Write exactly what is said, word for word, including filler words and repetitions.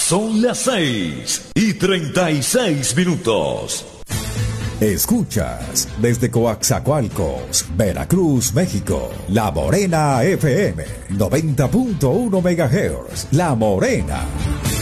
Son las seis y treinta y seis minutos. Escuchas desde Coaxacualcos, Veracruz, México, La Morena F M, noventa punto uno megahertz, La Morena.